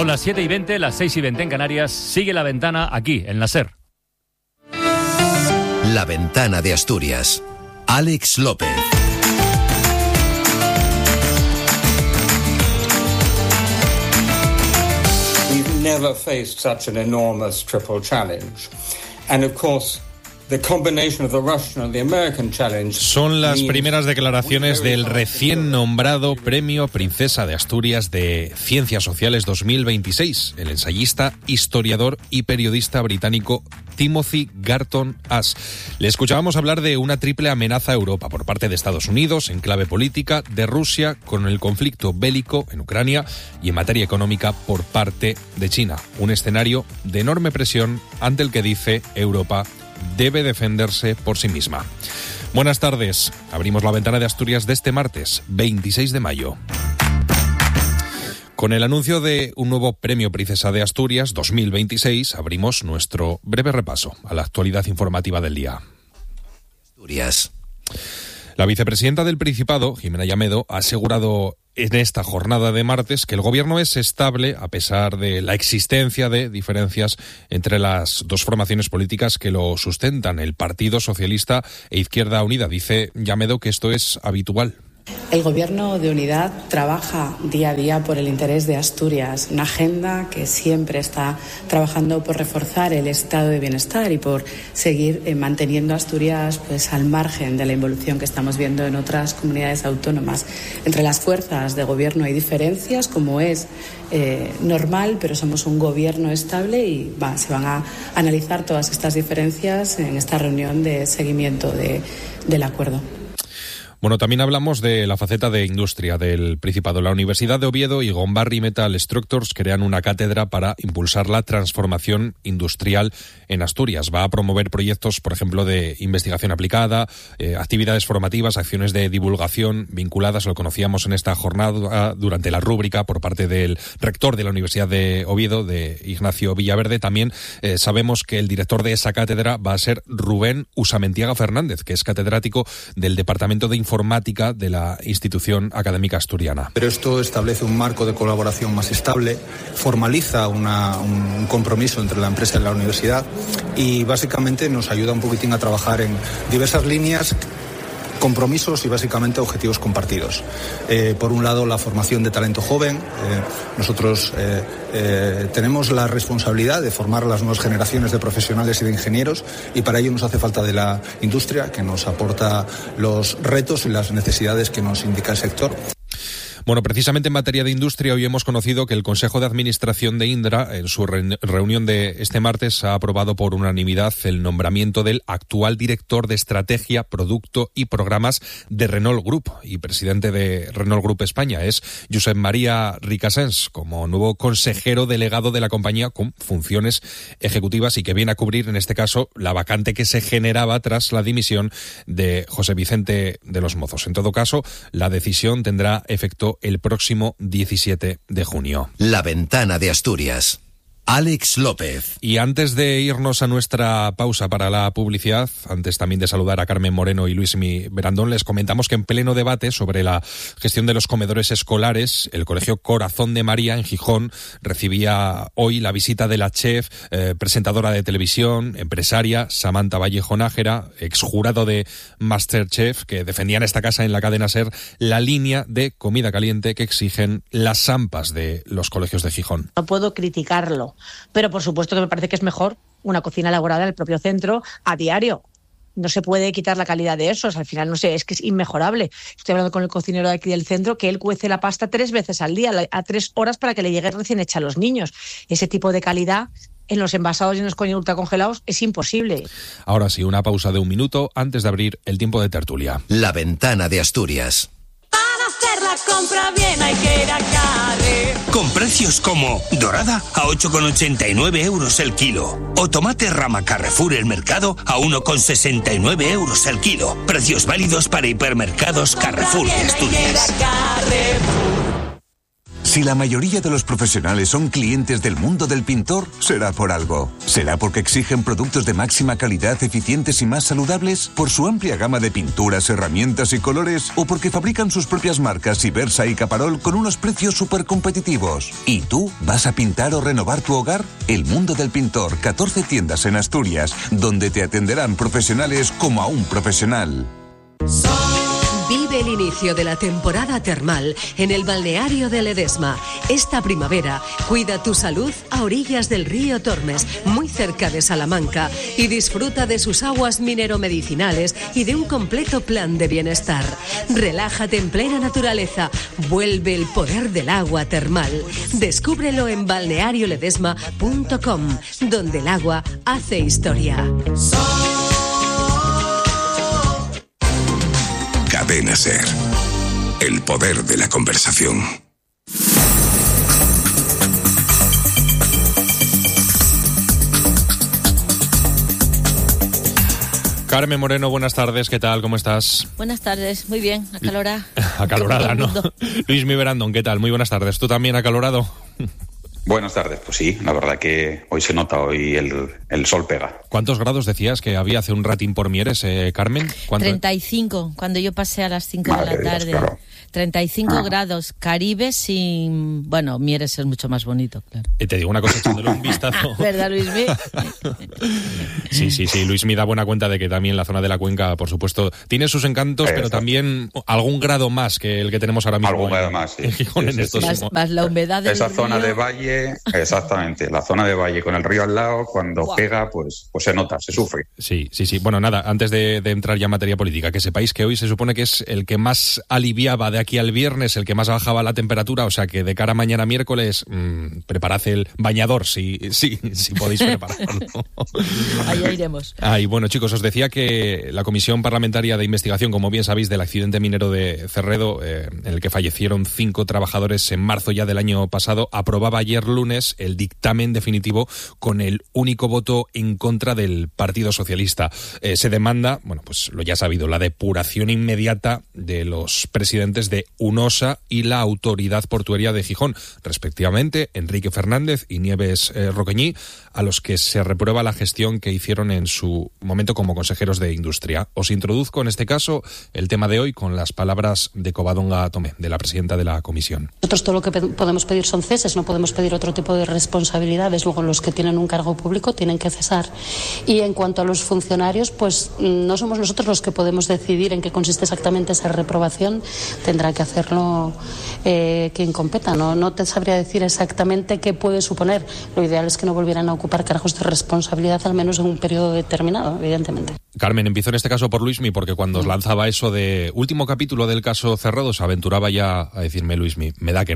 Son las 7:20, las 6:20 en Canarias. Sigue La Ventana aquí, en la SER. La Ventana de Asturias. Alex López. We've never faced such an enormous triple challenge. And of course, the combination of the Russian and the American challenge. Son las primeras declaraciones del recién nombrado Premio Princesa de Asturias de Ciencias Sociales 2026, el ensayista, historiador y periodista británico Timothy Garton Ash. Le escuchábamos hablar de una triple amenaza a Europa por parte de Estados Unidos en clave política, de Rusia con el conflicto bélico en Ucrania y en materia económica por parte de China. Un escenario de enorme presión ante el que dice Europa debe defenderse por sí misma. Buenas tardes. Abrimos la ventana de Asturias de este martes, 26 de mayo. Con el anuncio de un nuevo Premio Princesa de Asturias 2026, abrimos nuestro breve repaso a la actualidad informativa del día. Asturias. La vicepresidenta del Principado, Jimena Llamedo, ha asegurado en esta jornada de martes que el gobierno es estable a pesar de la existencia de diferencias entre las dos formaciones políticas que lo sustentan, el Partido Socialista e Izquierda Unida. Dice Llamedo que esto es habitual. El Gobierno de Unidad trabaja día a día por el interés de Asturias, una agenda que siempre está trabajando por reforzar el estado de bienestar y por seguir manteniendo a Asturias pues al margen de la involución que estamos viendo en otras comunidades autónomas. Entre las fuerzas de gobierno hay diferencias, como es normal, pero somos un gobierno estable y se van a analizar todas estas diferencias en esta reunión de seguimiento del acuerdo. Bueno, también hablamos de la faceta de industria del Principado. La Universidad de Oviedo y Gombarri Metal Structures crean una cátedra para impulsar la transformación industrial en Asturias. Va a promover proyectos, por ejemplo, de investigación aplicada, actividades formativas, acciones de divulgación vinculadas, lo conocíamos en esta jornada durante la rúbrica por parte del rector de la Universidad de Oviedo, de Ignacio Villaverde. También sabemos que el director de esa cátedra va a ser Rubén Usamentiaga Fernández, que es catedrático del Departamento de Informática de la institución académica asturiana. Pero esto establece un marco de colaboración más estable, formaliza un compromiso entre la empresa y la universidad y básicamente nos ayuda un poquitín a trabajar en diversas líneas, compromisos y básicamente objetivos compartidos. Por un lado, la formación de talento joven. Nosotros tenemos la responsabilidad de formar a las nuevas generaciones de profesionales y de ingenieros y para ello nos hace falta de la industria que nos aporta los retos y las necesidades que nos indica el sector. Bueno, precisamente en materia de industria, hoy hemos conocido que el Consejo de Administración de Indra, en su reunión de este martes, ha aprobado por unanimidad el nombramiento del actual director de Estrategia, Producto y Programas de Renault Group y presidente de Renault Group España. Es Josep María Ricasens, como nuevo consejero delegado de la compañía con funciones ejecutivas y que viene a cubrir, en este caso, la vacante que se generaba tras la dimisión de José Vicente de los Mozos. En todo caso, la decisión tendrá efecto el próximo 17 de junio. La Ventana de Asturias. Alex López. Y antes de irnos a nuestra pausa para la publicidad, antes también de saludar a Carmen Moreno y Luismi Berandón, les comentamos que en pleno debate sobre la gestión de los comedores escolares, el Colegio Corazón de María en Gijón recibía hoy la visita de la chef, presentadora de televisión, empresaria, Samantha Vallejo Nájera, exjurado de MasterChef, que defendía en esta casa en la cadena SER la línea de comida caliente que exigen las AMPAs de los colegios de Gijón. No puedo criticarlo, pero por supuesto que me parece que es mejor una cocina elaborada en el propio centro a diario. No se puede quitar la calidad de eso, al final no sé, es que es inmejorable. Estoy hablando con el cocinero de aquí del centro que él cuece la pasta 3 veces al día, a 3 horas para que le llegue recién hecha a los niños. Ese tipo de calidad en los envasados y en los ultracongelados es imposible. Ahora sí, una pausa de 1 minuto antes de abrir el tiempo de tertulia. La Ventana de Asturias. Para hacer la compra bien hay que ir a Carre. Con precios como dorada a 8,89 euros el kilo o tomate rama Carrefour el mercado a 1,69 euros el kilo. Precios válidos para hipermercados Carrefour de Asturias. Si la mayoría de los profesionales son clientes del mundo del pintor, será por algo. ¿Será porque exigen productos de máxima calidad, eficientes y más saludables? ¿Por su amplia gama de pinturas, herramientas y colores? ¿O porque fabrican sus propias marcas Ibersa y Caparol con unos precios súper competitivos? ¿Y tú vas a pintar o renovar tu hogar? El mundo del pintor, 14 tiendas en Asturias, donde te atenderán profesionales como a un profesional. Vive el inicio de la temporada termal en el balneario de Ledesma. Esta primavera, cuida tu salud a orillas del río Tormes, muy cerca de Salamanca, y disfruta de sus aguas mineromedicinales y de un completo plan de bienestar. Relájate en plena naturaleza. Vuelve el poder del agua termal. Descúbrelo en balnearioledesma.com, donde el agua hace historia. Cadena SER. El poder de la conversación. Carmen Moreno, buenas tardes, ¿qué tal? ¿Cómo estás? Buenas tardes, muy bien, acalorada. Acalorada, ¿no? Luismi Berandón, ¿qué tal? Muy buenas tardes, ¿tú también acalorado? Buenas tardes, pues sí, la verdad que hoy se nota, hoy el sol pega. ¿Cuántos grados decías que había hace un ratín por Mieres, Carmen? 35, cuando yo pasé a las 5 de la tarde. Dios, claro. 35 grados, Caribe sin... Bueno, Mieres es mucho más bonito, claro. Y te digo una cosa, echándole un vistazo. ¿Verdad, Luismi? Sí, Luismi da buena cuenta de que también la zona de la cuenca, por supuesto, tiene sus encantos, pero también algún grado más que el que tenemos ahora mismo. Algún grado más, sí. En Gijón, en estos más la humedad del esa río. Zona de valle, exactamente, la zona de valle con el río al lado, cuando pega, pues se nota, se sufre. Sí. Bueno, nada, antes de entrar ya en materia política, que sepáis que hoy se supone que es el que más aliviaba de aquí al viernes, el que más bajaba la temperatura, o sea que de cara a mañana miércoles, preparad el bañador, si podéis prepararlo. Allá iremos. Bueno, chicos, os decía que la Comisión Parlamentaria de Investigación, como bien sabéis, del accidente minero de Cerredo, en el que fallecieron 5 trabajadores en marzo ya del año pasado, aprobaba ayer lunes el dictamen definitivo con el único voto en contra del Partido Socialista. Se demanda, bueno, pues lo ya sabido, la depuración inmediata de los presidentes de UNOSA y la Autoridad Portuaria de Gijón, respectivamente Enrique Fernández y Nieves Roqueñí, a los que se reprueba la gestión que hicieron en su momento como consejeros de Industria. Os introduzco en este caso el tema de hoy con las palabras de Covadonga Tomé, de la presidenta de la comisión. Nosotros todo lo que podemos pedir son ceses, no podemos pedir otro tipo de responsabilidades. Luego los que tienen un cargo público tienen que cesar. Y en cuanto a los funcionarios, pues no somos nosotros los que podemos decidir en qué consiste exactamente esa reprobación. Tendrá que hacerlo quien competa. No te sabría decir exactamente qué puede suponer. Lo ideal es que no volvieran a ocupar cargos de responsabilidad, al menos en un periodo determinado, evidentemente. Carmen, empiezo en este caso por Luismi, porque cuando os lanzaba eso de último capítulo del caso Cerrado, se aventuraba ya a decirme Luismi, me da que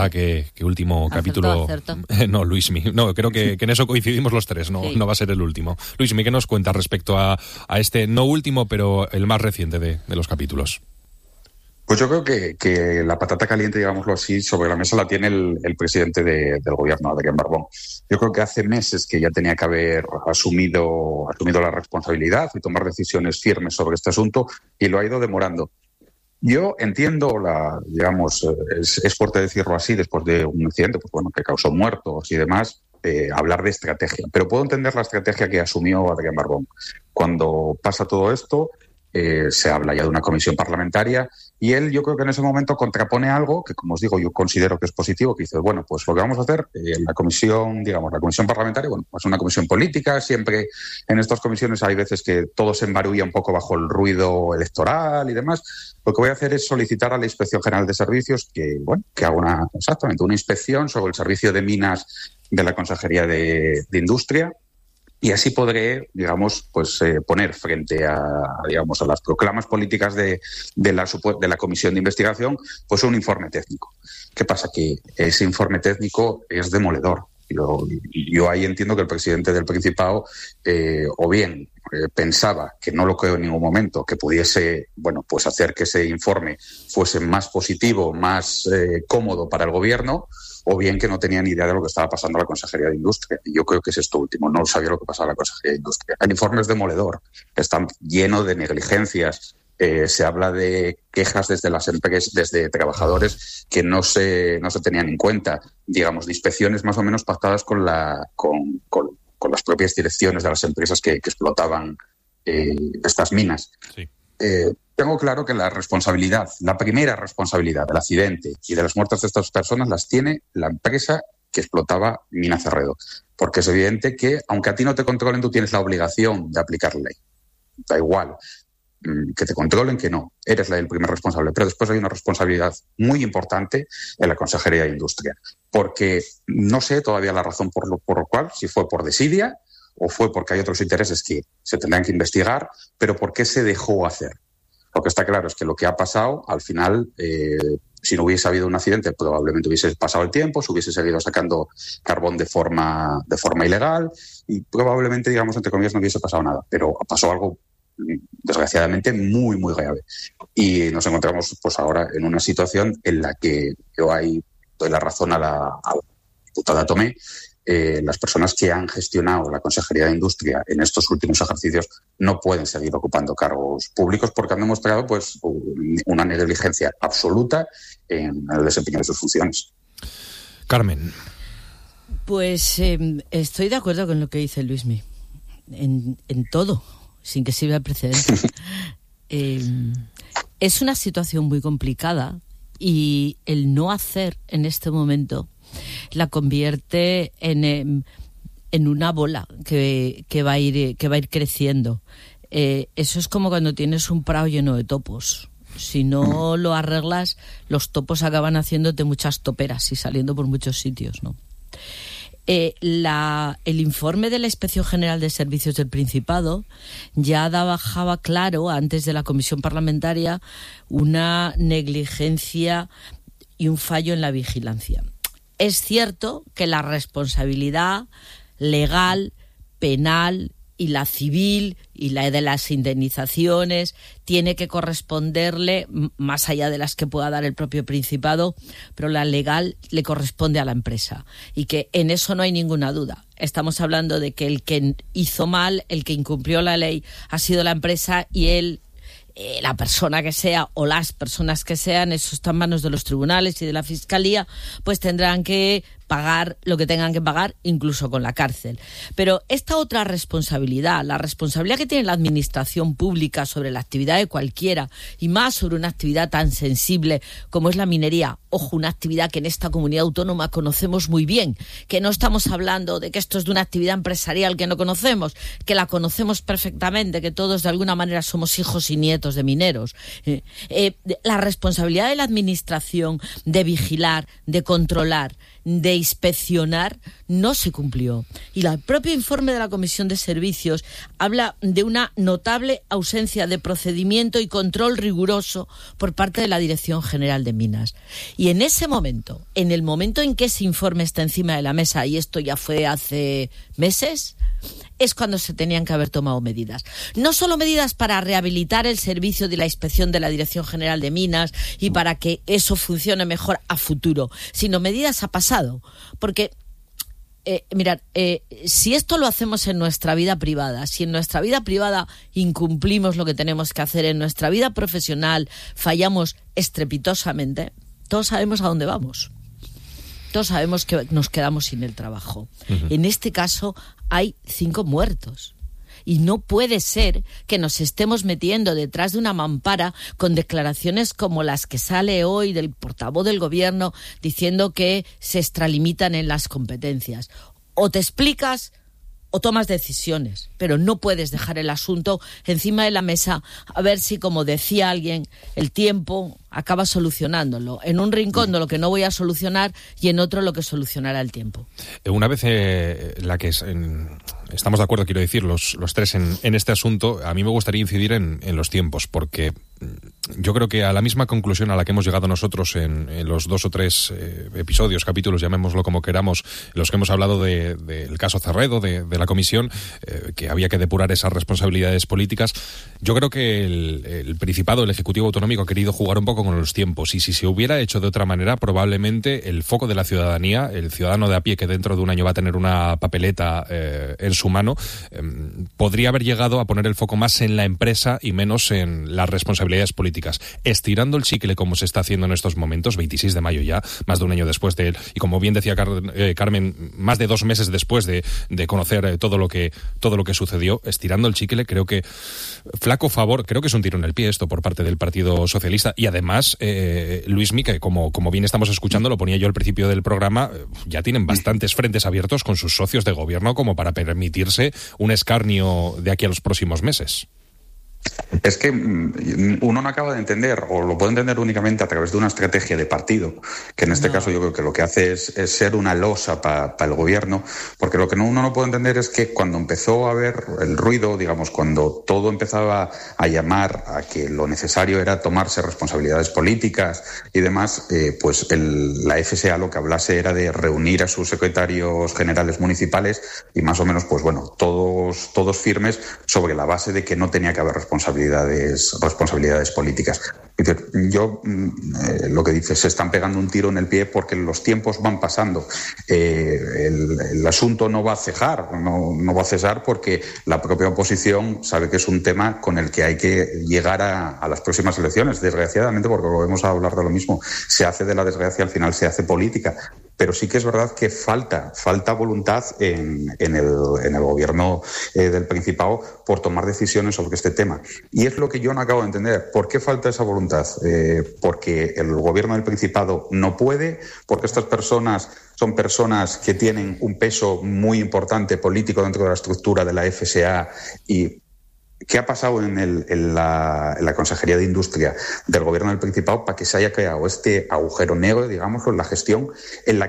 último capítulo... Acertó. No, Luismi, no, creo que en eso coincidimos los tres, no va a ser el último. Luismi, ¿qué nos cuentas respecto a este no último, pero el más reciente de los capítulos? Pues yo creo que la patata caliente, digámoslo así, sobre la mesa la tiene el presidente del gobierno, Adrián Barbón. Yo creo que hace meses que ya tenía que haber asumido la responsabilidad y tomar decisiones firmes sobre este asunto, y lo ha ido demorando. Yo entiendo, es fuerte decirlo así, después de un incidente que causó muertos y demás, hablar de estrategia. Pero puedo entender la estrategia que asumió Adrián Barbón. Cuando pasa todo esto, se habla ya de una comisión parlamentaria, y él, yo creo que en ese momento contrapone algo que, como os digo, yo considero que es positivo, que dice, bueno, pues lo que vamos a hacer en la comisión parlamentaria, pues una comisión política. Siempre en estas comisiones hay veces que todo se embarulla un poco bajo el ruido electoral y demás. Lo que voy a hacer es solicitar a la Inspección General de Servicios que haga una inspección sobre el servicio de minas de la Consejería de Industria. Y así podré, poner frente a las proclamas políticas de la comisión de investigación, pues un informe técnico. ¿Qué pasa? Que ese informe técnico es demoledor. Yo ahí entiendo que el presidente del Principado o bien pensaba, que no lo creo en ningún momento, que pudiese hacer que ese informe fuese más positivo, más cómodo para el gobierno, o bien que no tenía ni idea de lo que estaba pasando a la Consejería de Industria. Y yo creo que es esto último, no sabía lo que pasaba a la Consejería de Industria. El informe es demoledor, está lleno de negligencias Se habla de quejas desde las empresas, desde trabajadores que no se tenían en cuenta, digamos, de inspecciones más o menos pactadas con las propias direcciones de las empresas que explotaban estas minas. Sí. Tengo claro que la primera responsabilidad del accidente y de las muertes de estas personas las tiene la empresa que explotaba Mina Cerredo, porque es evidente que, aunque a ti no te controlen, tú tienes la obligación de aplicar la ley. Da igual que te controlen, que no. Eres el primer responsable. Pero después hay una responsabilidad muy importante en la Consejería de Industria, porque no sé todavía la razón por lo cual, si fue por desidia o fue porque hay otros intereses que se tendrán que investigar, pero ¿por qué se dejó hacer? Lo que está claro es que lo que ha pasado, al final, si no hubiese habido un accidente, probablemente hubiese pasado el tiempo, se hubiese seguido sacando carbón de forma ilegal y probablemente, digamos, entre comillas, no hubiese pasado nada. Pero pasó algo, desgraciadamente, muy, muy grave. Y nos encontramos pues ahora en una situación en la que yo ahí doy la razón a la diputada Tomé. Las personas que han gestionado la Consejería de Industria en estos últimos ejercicios no pueden seguir ocupando cargos públicos porque han demostrado pues una negligencia absoluta en el desempeño de sus funciones. Carmen. Pues estoy de acuerdo con lo que dice Luismi, en todo, sin que sirva precedente. Es una situación muy complicada y el no hacer en este momento la convierte en una bola que va a ir creciendo. Eso es como cuando tienes un prado lleno de topos. Si no lo arreglas, los topos acaban haciéndote muchas toperas y saliendo por muchos sitios, ¿no? El informe de la Inspección General de Servicios del Principado ya dejaba claro, antes de la comisión parlamentaria, una negligencia y un fallo en la vigilancia. Es cierto que la responsabilidad legal, penal y la civil y la de las indemnizaciones tiene que corresponderle, más allá de las que pueda dar el propio Principado, pero la legal le corresponde a la empresa y que en eso no hay ninguna duda. Estamos hablando de que el que hizo mal, el que incumplió la ley, ha sido la empresa y él, la persona que sea o las personas que sean, eso está en manos de los tribunales y de la Fiscalía, pues tendrán que pagar lo que tengan que pagar, incluso con la cárcel. Pero esta otra responsabilidad, la responsabilidad que tiene la administración pública sobre la actividad de cualquiera, y más sobre una actividad tan sensible como es la minería, ojo, una actividad que en esta comunidad autónoma conocemos muy bien, que no estamos hablando de que esto es de una actividad empresarial que no conocemos, que la conocemos perfectamente, que todos de alguna manera somos hijos y nietos de mineros. La responsabilidad de la administración de vigilar, de controlar, de inspeccionar, no se cumplió. Y el propio informe de la Comisión de Servicios habla de una notable ausencia de procedimiento y control riguroso por parte de la Dirección General de Minas. Y en ese momento, en el momento en que ese informe está encima de la mesa, y esto ya fue hace meses, es cuando se tenían que haber tomado medidas. No solo medidas para rehabilitar el servicio de la inspección de la Dirección General de Minas y para que eso funcione mejor a futuro, sino medidas a pasado. Porque, mirad, si esto lo hacemos en nuestra vida privada, si en nuestra vida privada incumplimos lo que tenemos que hacer, en nuestra vida profesional fallamos estrepitosamente, todos sabemos a dónde vamos. Todos sabemos que nos quedamos sin el trabajo. Uh-huh. En este caso hay 5 muertos. Y no puede ser que nos estemos metiendo detrás de una mampara con declaraciones como las que sale hoy del portavoz del gobierno diciendo que se extralimitan en las competencias. O te explicas o tomas decisiones, pero no puedes dejar el asunto encima de la mesa a ver si, como decía alguien, el tiempo acaba solucionándolo. En un rincón de lo que no voy a solucionar y en otro lo que solucionará el tiempo. Una vez la que estamos de acuerdo, quiero decir, los tres en este asunto, a mí me gustaría incidir en los tiempos, porque yo creo que a la misma conclusión a la que hemos llegado nosotros en los 2 o 3 episodios, capítulos, llamémoslo como queramos, en los que hemos hablado del caso Cerredo, de la comisión, que había que depurar esas responsabilidades políticas, yo creo que el Principado, el Ejecutivo Autonómico, ha querido jugar un poco con los tiempos, y si se hubiera hecho de otra manera, probablemente el foco de la ciudadanía, el ciudadano de a pie que dentro de un año va a tener una papeleta en su mano, podría haber llegado a poner el foco más en la empresa y menos en la responsabilidad responsabilidades políticas, estirando el chicle como se está haciendo en estos momentos, 26 de mayo ya, más de un año después de él, y como bien decía Carmen, más de 2 meses después de conocer todo lo que sucedió, estirando el chicle, creo que flaco favor, creo que es un tiro en el pie esto por parte del Partido Socialista, y además Luismi, que como bien estamos escuchando, lo ponía yo al principio del programa, ya tienen bastantes frentes abiertos con sus socios de gobierno como para permitirse un escarnio de aquí a los próximos meses. Es que uno no acaba de entender, o lo puede entender únicamente a través de una estrategia de partido, que en este caso yo creo que lo que hace es ser una losa para el gobierno, porque lo que uno no puede entender es que cuando empezó a haber el ruido, digamos, cuando todo empezaba a llamar a que lo necesario era tomarse responsabilidades políticas y demás, pues la FSA lo que hablase era de reunir a sus secretarios generales municipales y más o menos, pues bueno, todos firmes sobre la base de que no tenía que haber responsabilidades políticas. Yo lo que dice, se están pegando un tiro en el pie porque los tiempos van pasando. El asunto no va a cejar, no va a cesar, porque la propia oposición sabe que es un tema con el que hay que llegar a las próximas elecciones, desgraciadamente, porque volvemos a hablar de lo mismo. Se hace de la desgracia, al final se hace política. Pero sí que es verdad que falta voluntad en el gobierno del Principado por tomar decisiones sobre este tema. Y es lo que yo no acabo de entender. ¿Por qué falta esa voluntad? Porque el gobierno del Principado no puede, porque estas personas son personas que tienen un peso muy importante político dentro de la estructura de la FSA. Y ¿qué ha pasado en la Consejería de Industria del Gobierno del Principado para que se haya creado este agujero negro, digámoslo, en la gestión, en la